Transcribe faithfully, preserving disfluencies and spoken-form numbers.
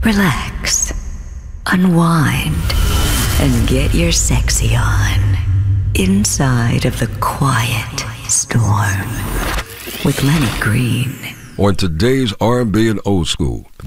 relax, unwind, and get your sexy on inside of the quiet storm with Lenny Green. On today's R and B and old school,